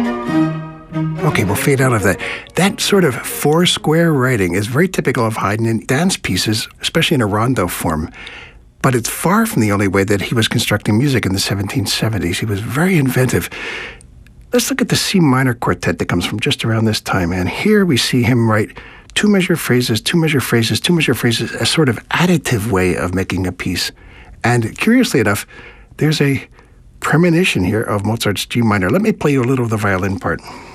Okay, we'll fade out of that. That sort of four-square writing is very typical of Haydn in dance pieces, especially in a rondo form. But it's far from the only way that he was constructing music in the 1770s. He was very inventive. Let's look at the C minor quartet that comes from just around this time. And here we see him write two-measure phrases, two-measure phrases, two-measure phrases, a sort of additive way of making a piece. And curiously enough, there's a premonition here of Mozart's G minor. Let me play you a little of the violin part.